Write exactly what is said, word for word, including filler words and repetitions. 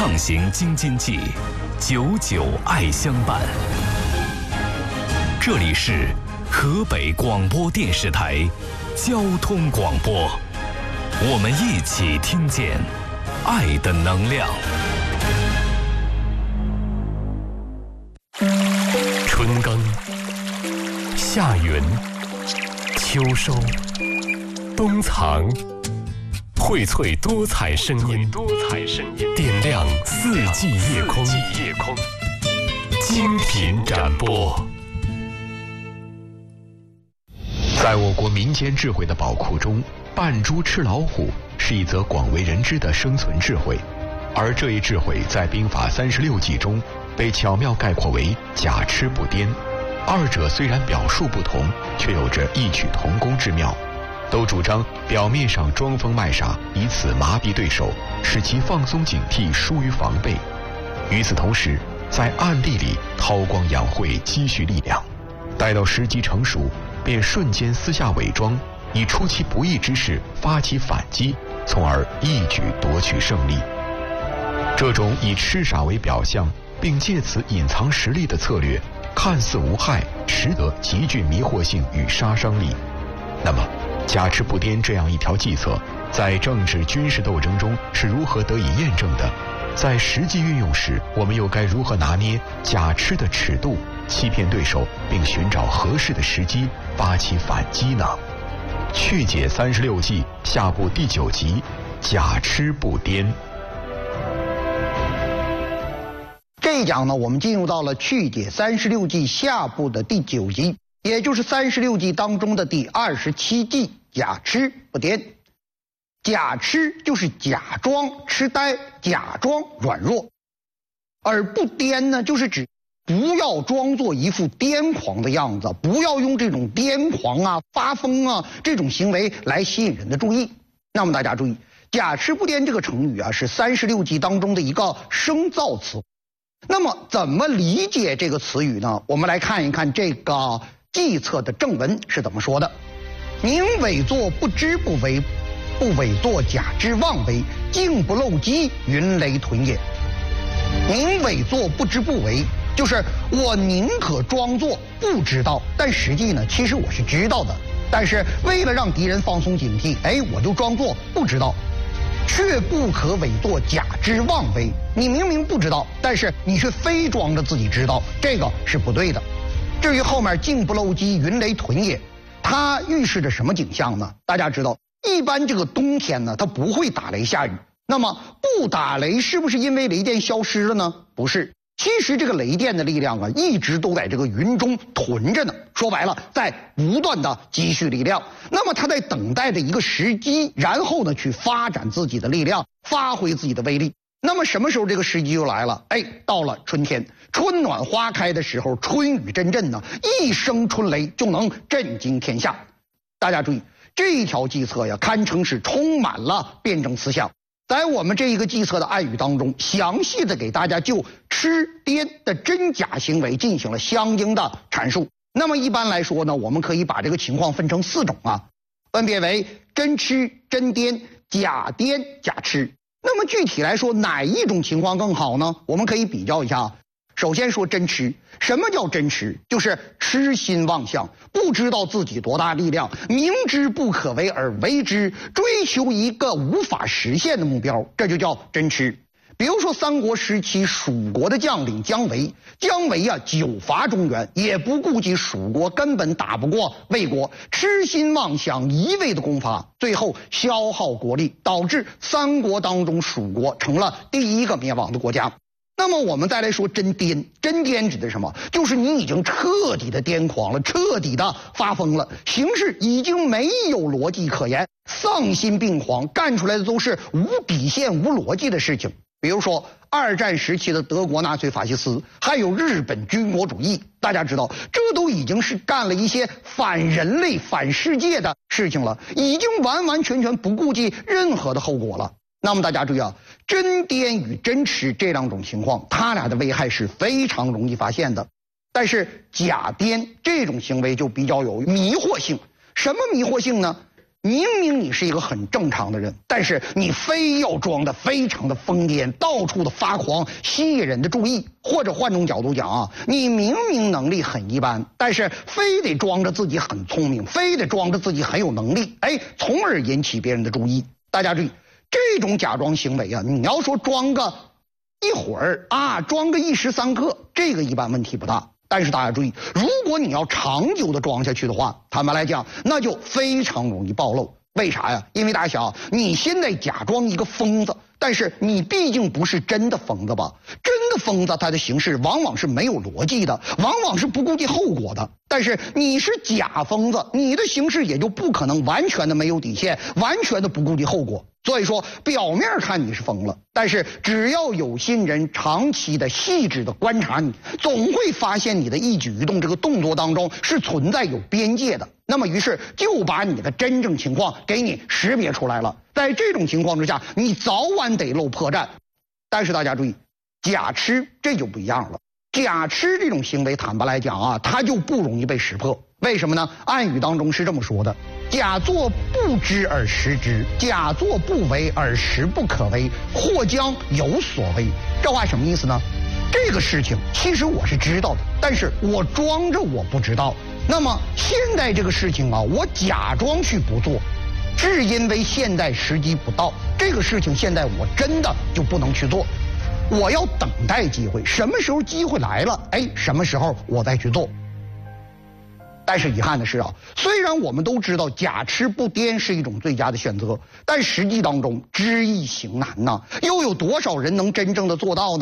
畅行京津冀，久久爱相伴。这里是河北广播电视台交通广播，我们一起听见爱的能量。春耕、夏耘、秋收、冬藏，荟萃多彩声音，多彩声音点亮四季夜空，夜空精品展播。 在我国民间智慧的宝库中，扮猪吃老虎是一则广为人知的生存智慧，而这一智慧在兵法三十六计中被巧妙概括为假吃不颠。二者虽然表述不同，却有着异曲同工之妙，都主张表面上装疯卖傻，以此麻痹对手，使其放松警惕，疏于防备。与此同时，在暗地里韬光养晦，积蓄力量，待到时机成熟，便瞬间撕下伪装，以出其不意之势发起反击，从而一举夺取胜利。这种以痴傻为表象，并借此隐藏实力的策略，看似无害，实得极具迷惑性与杀伤力。那么假吃不颠这样一条计策，在政治军事斗争中是如何得以验证的？在实际运用时，我们又该如何拿捏假吃的尺度，欺骗对手，并寻找合适的时机发起反击呢？去解三十六计下部第九集，假吃不颠。 这一讲呢，我们进入到了去解三十六计下部的第九集，也就是三十六计当中的第二十七计，假吃不颠。假吃就是假装痴呆，假装软弱，而不颠呢，就是指不要装作一副癫狂的样子，不要用这种癫狂啊、发疯啊这种行为来吸引人的注意。那么大家注意，假吃不颠这个成语啊，是三十六计当中的一个生造词。那么怎么理解这个词语呢？我们来看一看这个计策的正文是怎么说的：宁伪作不知不为，不伪作假知妄为，竟不漏机，云雷屯也。宁伪作不知不为，就是我宁可装作不知道，但实际呢，其实我是知道的，但是为了让敌人放松警惕，哎，我就装作不知道。却不可伪作假知妄为，你明明不知道，但是你却非装着自己知道，这个是不对的。至于后面竟不漏机，云雷屯也，它预示着什么景象呢？大家知道，一般这个冬天呢，它不会打雷下雨。那么不打雷是不是因为雷电消失了呢？不是，其实这个雷电的力量啊，一直都在这个云中囤着呢。说白了，在不断的积蓄力量。那么他在等待着一个时机，然后呢去发展自己的力量，发挥自己的威力。那么什么时候这个时机就来了？哎，到了春天，春暖花开的时候，春雨阵阵呢，一声春雷就能震惊天下。大家注意，这一条计策呀，堪称是充满了辩证思想。在我们这一个计策的暗语当中，详细的给大家就吃颠的真假行为进行了相应的阐述。那么一般来说呢，我们可以把这个情况分成四种啊，分别为真吃、真颠、假颠、假吃。那么具体来说，哪一种情况更好呢？我们可以比较一下。首先说真痴，什么叫真痴？就是痴心妄想，不知道自己多大力量，明知不可为而为之，追求一个无法实现的目标，这就叫真痴。比如说三国时期蜀国的将领姜维，姜维啊久伐中原，也不顾及蜀国根本打不过魏国，痴心妄想一味的攻伐，最后消耗国力，导致三国当中蜀国成了第一个灭亡的国家。那么我们再来说真癫，真癫指的是什么？就是你已经彻底的癫狂了，彻底的发疯了，行事已经没有逻辑可言，丧心病狂，干出来的都是无底线无逻辑的事情。比如说二战时期的德国纳粹法西斯，还有日本军国主义，大家知道这都已经是干了一些反人类反世界的事情了，已经完完全全不顾及任何的后果了。那么大家注意啊，真癫与真痴这两种情况，它俩的危害是非常容易发现的。但是假癫这种行为就比较有迷惑性。什么迷惑性呢？ 明明你是一个很正常的人，但是你非要装得非常的疯癫，到处的发狂，吸引人的注意。或者换种角度讲啊，你明明能力很一般，但是非得装着自己很聪明，非得装着自己很有能力，哎，从而引起别人的注意。大家注意，这种假装行为啊，你要说装个一会儿啊，装个一时三刻，这个一般问题不大。但是大家注意，如果你要长久的装下去的话，坦白来讲，那就非常容易暴露。为啥呀？因为大家想，你现在假装一个疯子，但是你毕竟不是真的疯子吧？真的疯子，他的行事往往是没有逻辑的，往往是不顾及后果的。但是你是假疯子，你的行事也就不可能完全的没有底线，完全的不顾及后果。所以说，表面看你是疯了，但是只要有心人长期的细致的观察你，总会发现你的一举一动这个动作当中是存在有边界的。那么于是就把你的真正情况给你识别出来了。在这种情况之下，你早晚得露破绽。但是大家注意，假痴这就不一样了。假痴这种行为，坦白来讲啊，它就不容易被识破。为什么呢？暗语当中是这么说的：假作不知而实之，假作不为而实不可为，或将有所为。这话什么意思呢？这个事情其实我是知道的，但是我装着我不知道。那么现在这个事情啊，我假装去不做，是因为现在时机不到。这个事情现在我真的就不能去做，我要等待机会，什么时候机会来了，哎，什么时候我再去做。但是遗憾的是啊，虽然我们都知道假痴不癫是一种最佳的选择，但实际当中知易行难呐，又有多少人能真正的做到呢？